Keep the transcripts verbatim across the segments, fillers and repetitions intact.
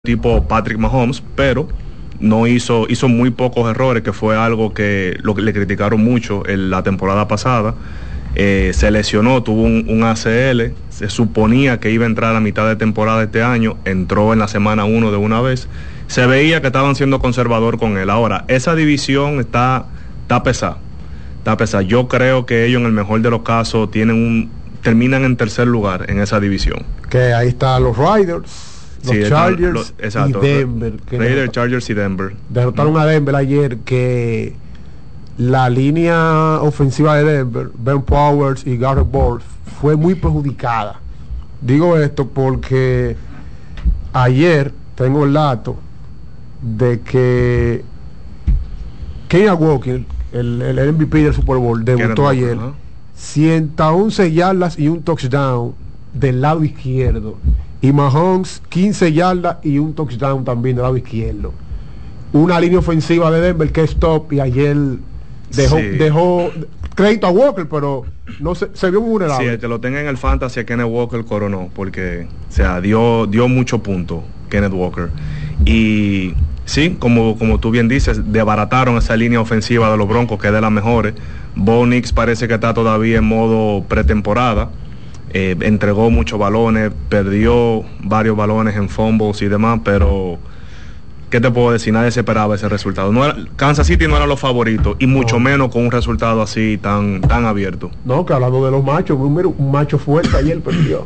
tipo Patrick Mahomes, pero no hizo, hizo muy pocos errores, que fue algo que, lo que le criticaron mucho en la temporada pasada. Eh, se lesionó, tuvo un, un A C L, se suponía que iba a entrar a mitad de temporada este año, entró en la semana uno de una vez. Se veía que estaban siendo conservador con él. Ahora, esa división está, está pesada, está pesada. Yo creo que ellos en el mejor de los casos tienen un, terminan en tercer lugar en esa división. Que ahí están los Riders, los Sí, Chargers los, exacto, y Denver. Raiders, Chargers y Denver. Derrotaron a Denver ayer, que la línea ofensiva de Denver, Ben Powers y Garrett Bowles, fue muy perjudicada. Digo esto porque ayer tengo el dato de que Kenneth Walker, el, el M V P del Super Bowl, debutó Walker, ayer, ¿no? ciento once yardas y un touchdown del lado izquierdo, y Mahomes quince yardas y un touchdown también del lado izquierdo. Una línea ofensiva de Denver que es top, y ayer dejó, sí. dejó crédito a Walker, pero no se, se vio muy vulnerable. Sí, el que lo tenga en el fantasy a Kenneth Walker coronó, porque o sea, dio, dio mucho punto Kenneth Walker. Y sí, como, como tú bien dices, desbarataron esa línea ofensiva de los Broncos, que es de las mejores. Bo Nix parece que está todavía en modo pretemporada. Eh, entregó muchos balones, perdió varios balones en fumbles y demás, pero ¿qué te puedo decir? Nadie se esperaba ese resultado. No era, Kansas City no era los favoritos, y mucho no. menos con un resultado así tan, tan abierto. No, que hablando de los machos, un, un macho fuerte ayer perdió.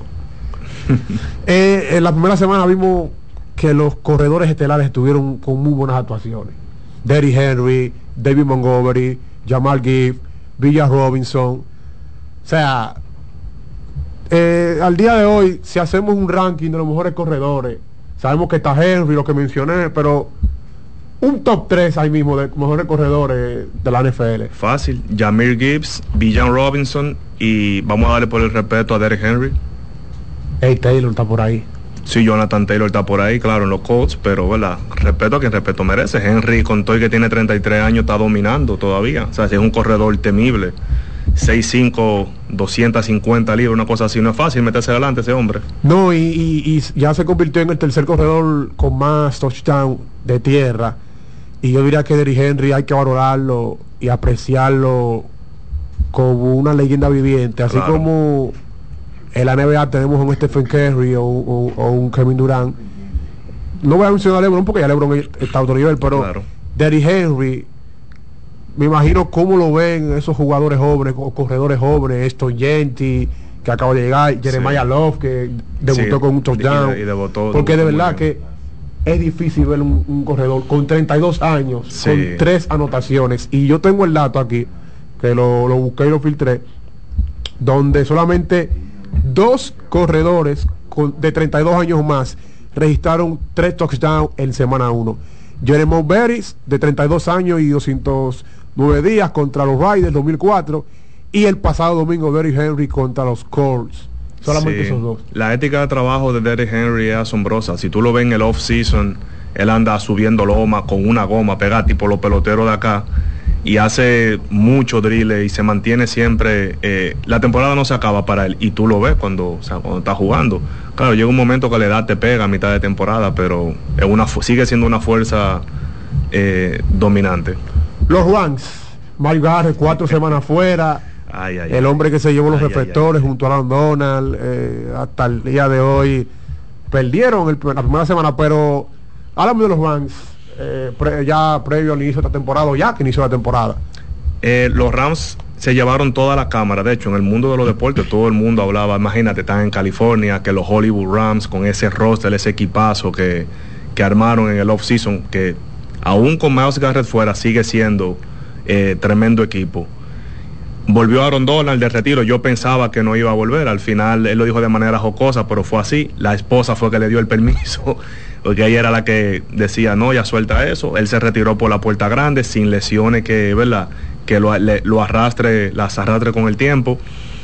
eh, en la primera semana vimos que los corredores estelares estuvieron con muy buenas actuaciones. Derrick Henry, David Montgomery, Jamal Gibbs, Villa Robinson. O sea, eh, al día de hoy, si hacemos un ranking de los mejores corredores, sabemos que está Henry, lo que mencioné, pero un top tres ahí mismo de mejores corredores de la N F L. Fácil. Jahmyr Gibbs, Villan Robinson, y vamos a darle por el respeto a Derrick Henry. Hey, Taylor está por ahí. Sí, Jonathan Taylor está por ahí, claro, en los Colts, pero verdad, respeto a quien respeto merece. Henry, con todo y que tiene treinta y tres años, está dominando todavía. O sea, si es un corredor temible. seis cinco, doscientas cincuenta libras, una cosa así, no es fácil meterse adelante ese hombre. No, y, y, y ya se convirtió en el tercer corredor con más touchdown de tierra, y yo diría que Derrick Henry hay que valorarlo y apreciarlo como una leyenda viviente, así claro. Como en la N B A tenemos un Stephen Curry o, o, o un Kevin Durant. No voy a mencionar a LeBron porque ya LeBron está a otro nivel, pero claro. Derrick Henry, me imagino cómo lo ven esos jugadores jóvenes, o corredores jóvenes, Ston Genti, que acaba de llegar, Jeremiah sí. Love, que debutó sí, con un touchdown. Y, y debutó, porque debutó de verdad que es difícil ver un, un corredor con treinta y dos años, sí. con tres anotaciones. Y yo tengo el dato aquí, que lo, lo busqué y lo filtré, donde solamente dos corredores con, de treinta y dos años más registraron tres touchdowns en semana uno. Jeremy Bettis, de treinta y dos años y doscientos nueve días, contra los Raiders dos mil cuatro, y el pasado domingo Derrick Henry contra los Colts. Solamente sí. Esos dos. La ética de trabajo de Derrick Henry es asombrosa. Si tú lo ves en el off-season, él anda subiendo loma con una goma pegada tipo los peloteros de acá, y hace mucho drill y se mantiene siempre. Eh, la temporada no se acaba para él, y tú lo ves cuando, o sea, cuando está jugando. Claro, llega un momento que la edad te pega a mitad de temporada, pero es una, sigue siendo una fuerza eh, dominante. Los Rams, Mike Garrett, cuatro semanas fuera. Ay, ay, el hombre que se llevó los ay, reflectores ay, ay. junto a Aaron Donald, eh, hasta el día de hoy perdieron el, la primera semana, pero háblame de los Rams. Eh, pre, ya previo al inicio de esta temporada, o ya que inició la temporada. Eh, los Rams se llevaron toda la cámara. De hecho, en el mundo de los deportes todo el mundo hablaba, imagínate, están en California, que los Hollywood Rams con ese roster, ese equipazo que, que armaron en el off-season, que aún con Myles Garrett fuera sigue siendo eh, tremendo equipo. Volvió Aaron Donald de retiro. Yo pensaba que no iba a volver. Al final él lo dijo de manera jocosa, pero fue así. La esposa fue que le dio el permiso, porque ella era la que decía, no, ya suelta eso. Él se retiró por la puerta grande, sin lesiones que, ¿verdad?, que lo, le, lo arrastre, las arrastre con el tiempo.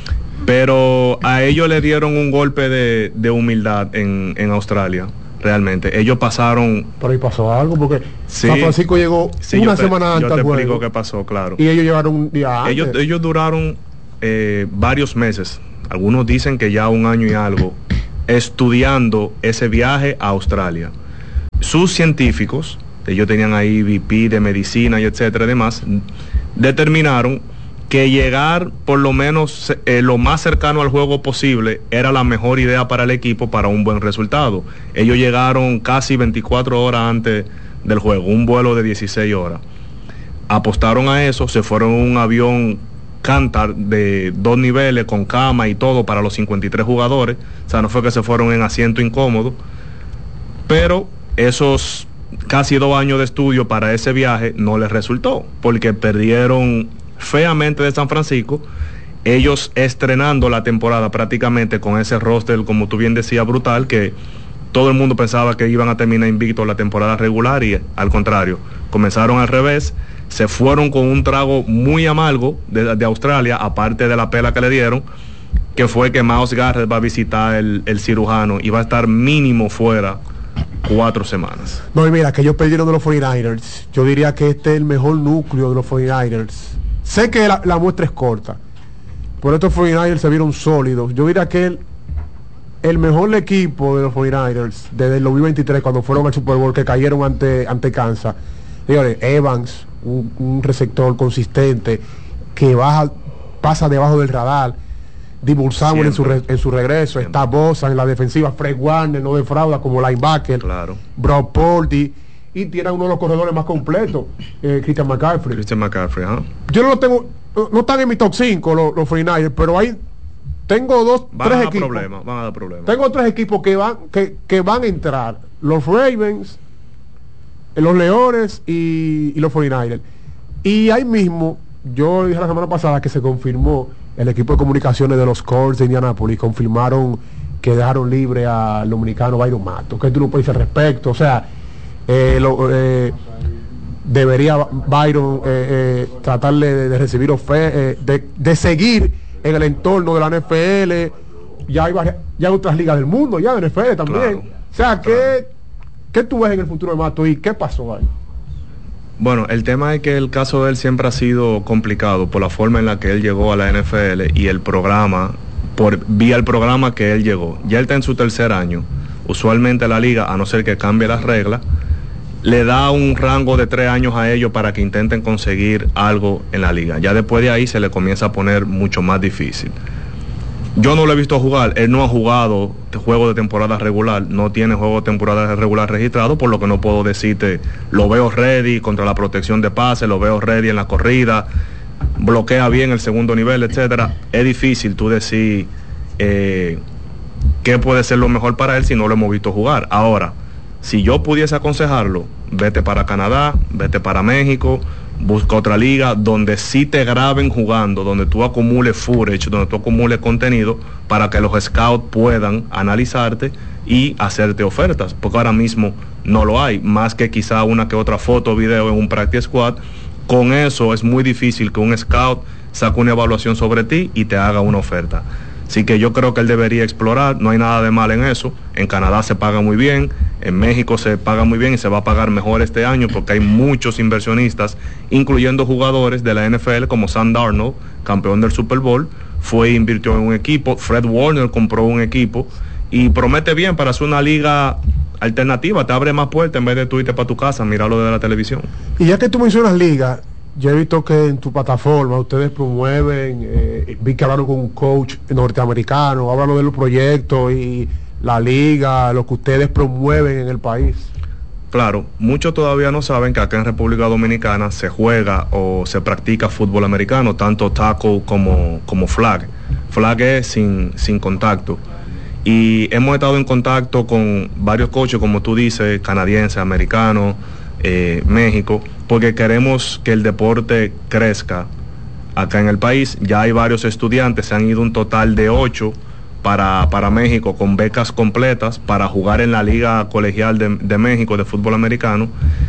Pero a ellos le dieron un golpe de, de humildad en, en Australia. Realmente, ellos pasaron. Pero ahí pasó algo, porque sí, San Francisco llegó sí, una te, semana antes yo te al juego. Explico qué pasó, claro. Y ellos llegaron un día antes. Ellos, ellos duraron eh, varios meses. Algunos dicen que ya un año y algo estudiando ese viaje a Australia. sus científicos, ellos tenían ahí V P de medicina y etcétera y demás, determinaron que llegar por lo menos eh, lo más cercano al juego posible era la mejor idea para el equipo para un buen resultado. Ellos llegaron casi veinticuatro horas antes del juego, un vuelo de dieciséis horas. Apostaron a eso, se fueron en un avión Cantar de dos niveles con cama y todo para los cincuenta y tres jugadores, o sea, no fue que se fueron en asiento incómodo, pero esos casi dos años de estudio para ese viaje no les resultó, porque perdieron feamente de San Francisco, ellos estrenando la temporada prácticamente con ese roster, como tú bien decías, brutal, que todo el mundo pensaba que iban a terminar invictos la temporada regular y al contrario, comenzaron al revés, se fueron con un trago muy amargo de, de Australia, aparte de la pela que le dieron, que fue que Myles Garrett va a visitar el, el cirujano y va a estar mínimo fuera cuatro semanas. No, y mira, que ellos perdieron de los cuarenta y nueve ers. Yo diría que este es el mejor núcleo de los cuarenta y nueve ers. Sé que la, la muestra es corta, pero estos cuarenta y nueve ers se vieron sólidos. Yo diría que el, el mejor equipo de los cuarenta y nueve ers desde el dos mil veintitrés, cuando fueron al Super Bowl, que cayeron ante, ante Kansas. Señores, Evans, un, un receptor consistente que baja, pasa debajo del radar. Debo Samuel en su, re, en su regreso. Siempre. Está Bosa en la defensiva. Fred Warner no defrauda como linebacker. Claro. Brock Purdy. Y tiene uno de los corredores más completos, eh, Christian McCaffrey. Christian McCaffrey, ¿ah? Yo no lo tengo, no, no están en mi top cinco los, los cuarenta y nueve ers, pero hay, tengo dos, van tres a dar equipos. Problemas, van a dar problemas. Tengo tres equipos que van, que, que van a entrar. Los Ravens, los Leones y, y los cuarenta y nueve ers. Y ahí mismo, yo dije la semana pasada que se confirmó el equipo de comunicaciones de los Colts de Indianapolis, confirmaron que dejaron libre al dominicano Byron Matos. ¿Qué tú no puedes decir al respecto? O sea, eh, lo, eh, debería Byron eh, eh, tratarle de, de recibir ofertas, eh, de, de seguir en el entorno de la N F L. Ya hay, varias, ya hay otras ligas del mundo, ya de N F L también. Claro, o sea, ¿qué, claro. ¿qué tú ves en el futuro de Matos y qué pasó ahí? Bueno, el tema es que el caso de él siempre ha sido complicado por la forma en la que él llegó a la N F L y el programa, por vía el programa que él llegó. Ya él está en su tercer año. Usualmente la liga, a no ser que cambie las reglas, le da un rango de tres años a ellos para que intenten conseguir algo en la liga. Ya después de ahí se le comienza a poner mucho más difícil. Yo no lo he visto jugar, él no ha jugado juego de temporada regular, no tiene juego de temporada regular registrado, por lo que no puedo decirte, lo veo ready contra la protección de pase, lo veo ready en la corrida, bloquea bien el segundo nivel, etcétera. Es difícil tú decir eh, qué puede ser lo mejor para él si no lo hemos visto jugar. Ahora, si yo pudiese aconsejarlo, vete para Canadá, vete para México, busca otra liga donde sí te graben jugando, donde tú acumules footage, donde tú acumules contenido para que los scouts puedan analizarte y hacerte ofertas, porque ahora mismo no lo hay, más que quizá una que otra foto o video en un practice squad. Con eso es muy difícil que un scout saque una evaluación sobre ti y te haga una oferta. Así que yo creo que él debería explorar, no hay nada de mal en eso. En Canadá se paga muy bien, en México se paga muy bien y se va a pagar mejor este año porque hay muchos inversionistas, incluyendo jugadores de la N F L como Sam Darnold, campeón del Super Bowl, fue e invirtió en un equipo. Fred Warner compró un equipo y promete bien para hacer una liga alternativa, te abre más puertas en vez de tú irte para tu casa, mirarlo desde la televisión. Y ya que tú mencionas liga, yo he visto que en tu plataforma ustedes promueven, eh, vi que hablaron con un coach norteamericano, hablan de los proyectos y la liga, lo que ustedes promueven en el país. Claro, muchos todavía no saben que acá en República Dominicana se juega o se practica fútbol americano, tanto tackle como, como flag. Flag es sin, sin contacto. Y hemos estado en contacto con varios coaches, como tú dices, canadienses, americanos, eh, México, porque queremos que el deporte crezca acá en el país. Ya hay varios estudiantes, se han ido un total de ocho para, para México con becas completas para jugar en la Liga Colegial de, de México de fútbol americano.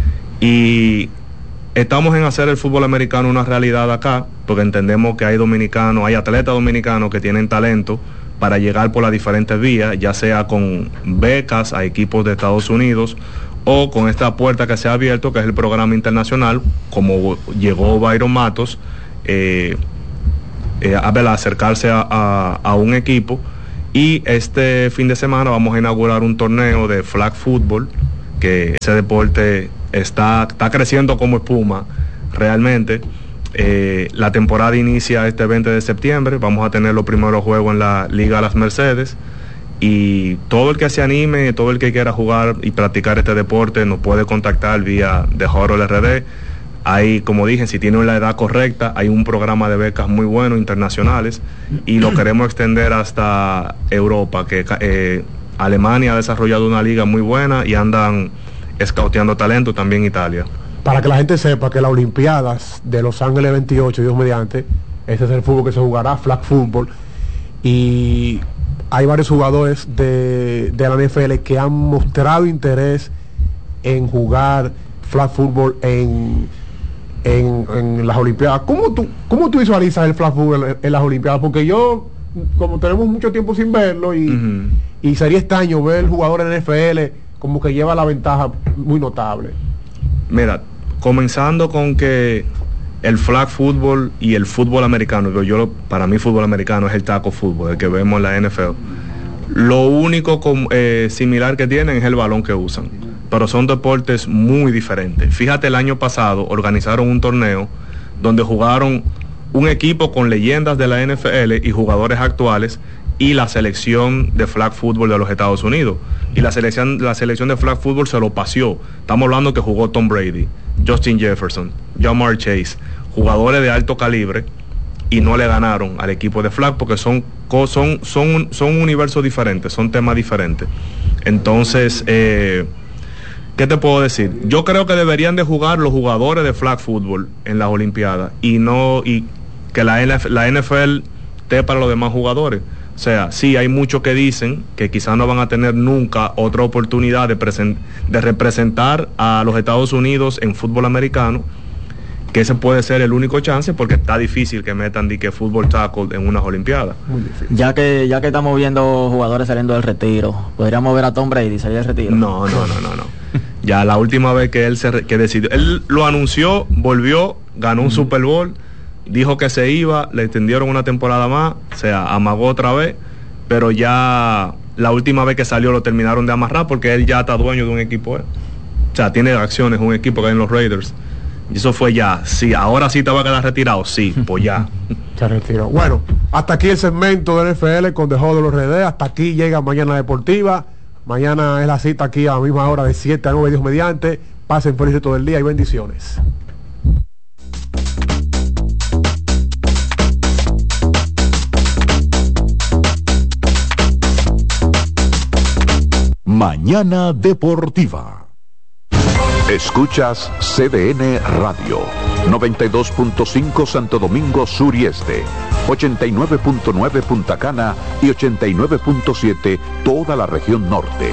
Y estamos en hacer el fútbol americano una realidad acá, porque entendemos que hay dominicanos, hay atletas dominicanos que tienen talento para llegar por las diferentes vías, ya sea con becas a equipos de Estados Unidos o con esta puerta que se ha abierto, que es el programa internacional, como llegó Byron Matos, eh, eh, a, a acercarse a, a, a un equipo. Y este fin de semana vamos a inaugurar un torneo de flag football que ese deporte está, está creciendo como espuma realmente. Eh, la temporada inicia este veinte de septiembre, vamos a tener los primeros juegos en la Liga Las Mercedes, y todo el que se anime, todo el que quiera jugar y practicar este deporte nos puede contactar vía The Huddle R D. Hay, como dije, si tienen la edad correcta, hay un programa de becas muy bueno, internacionales, y lo queremos extender hasta Europa, que eh, Alemania ha desarrollado una liga muy buena y andan escauteando talento, también Italia. Para que la gente sepa que las Olimpiadas de Los Ángeles veintiocho, Dios mediante, ese es el fútbol que se jugará, flag football, y hay varios jugadores de, de la N F L que han mostrado interés en jugar flag football en, en, en las Olimpiadas. ¿Cómo tú, cómo tú visualizas el flag football en, en las Olimpiadas? Porque yo, como tenemos mucho tiempo sin verlo, y, uh-huh. y sería extraño ver jugadores de N F L como que lleva la ventaja muy notable. Mira, comenzando con que el flag football y el fútbol americano, yo para mí fútbol americano es el taco fútbol, el que vemos en la N F L. Lo único com, eh, similar que tienen es el balón que usan, pero son deportes muy diferentes. Fíjate, el año pasado organizaron un torneo donde jugaron un equipo con leyendas de la N F L y jugadores actuales, y la selección de flag football de los Estados Unidos, y la selección, la selección de flag football se lo paseó. Estamos hablando que jugó Tom Brady, Justin Jefferson, Ja'Marr Chase, jugadores de alto calibre, y no le ganaron al equipo de flag porque son son son son universos diferentes, son temas diferentes. Entonces, eh, ¿qué te puedo decir? Yo creo que deberían de jugar los jugadores de flag football en las Olimpiadas, y no y que la N F L, la N F L esté para los demás jugadores. O sea, sí, hay muchos que dicen que quizás no van a tener nunca otra oportunidad de, presen- de representar a los Estados Unidos en fútbol americano, que ese puede ser el único chance, porque está difícil que metan de que fútbol tackle en unas Olimpiadas. Muy difícil. Ya que ya que estamos viendo jugadores saliendo del retiro, ¿podríamos ver a Tom Brady salir del retiro? No, no, no, no, no. Ya la última vez que él se re- que decidió, él lo anunció, volvió, ganó un mm. Super Bowl, dijo que se iba, le extendieron una temporada más, o sea, amagó otra vez, pero ya la última vez que salió lo terminaron de amarrar porque él ya está dueño de un equipo. Eh. O sea, tiene acciones, un equipo que hay en los Raiders. Y eso fue ya. Sí, ahora sí te va a quedar retirado. Sí, pues ya. Se retiró. Bueno, hasta aquí el segmento de N F L con The Huddle R D. Hasta aquí llega Mañana Deportiva. Mañana es la cita aquí a la misma hora de siete a nueve, Dios mediante. Pasen felices todo el día y bendiciones. Mañana Deportiva. Escuchas C D N Radio, noventa y dos punto cinco Santo Domingo Sur y Este, ochenta y nueve punto nueve Punta Cana y ochenta y nueve punto siete toda la región norte.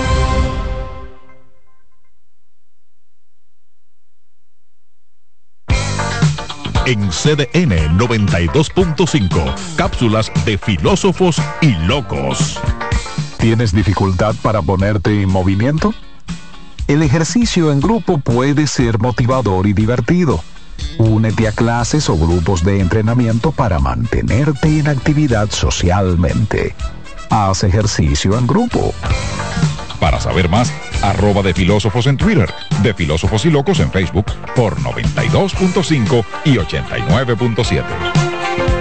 En C D N noventa y dos punto cinco, cápsulas de filósofos y locos. ¿Tienes dificultad para ponerte en movimiento? El ejercicio en grupo puede ser motivador y divertido. Únete a clases o grupos de entrenamiento para mantenerte en actividad socialmente. Haz ejercicio en grupo. Para saber más, arroba de filósofos en Twitter, de filósofos y locos en Facebook por noventa y dos punto cinco y ochenta y nueve punto siete.